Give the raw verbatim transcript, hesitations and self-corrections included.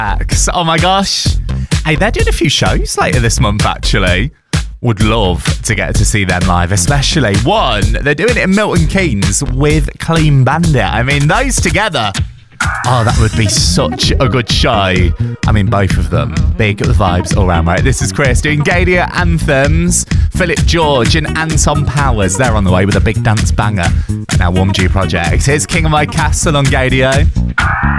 X. Oh my gosh. Hey, they're doing a few shows later this month, actually. Would love to get to see them live, especially one, they're doing it in Milton Keynes with Clean Bandit. I mean, those together. Oh, that would be such a good show. I mean, both of them. Big vibes all around, right? This is Chris doing Gadia Anthems. Philip George and Anton Powers, they're on the way with a big dance banger. And our Warm Dew project. Here's King of My Castle on Gadio.